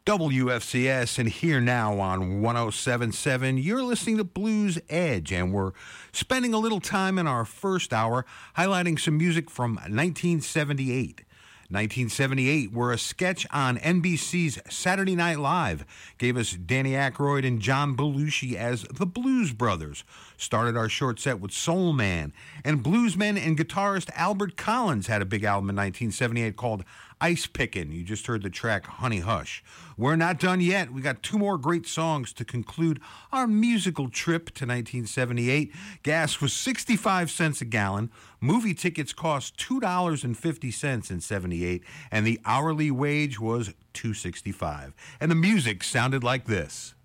WFCS, and here now on 1077, you're listening to Blues Edge, and we're spending a little time in our first hour highlighting some music from 1978. 1978, where a sketch on NBC's Saturday Night Live gave us Danny Aykroyd and John Belushi as the Blues Brothers. Started our short set with Soul Man, and bluesman and guitarist Albert Collins had a big album in 1978 called Ice Pickin'. You just heard the track Honey Hush. We're not done yet. We got two more great songs to conclude our musical trip to 1978. Gas was 65 cents a gallon. Movie tickets cost $2.50 in 78, and the hourly wage was $2.65. And the music sounded like this.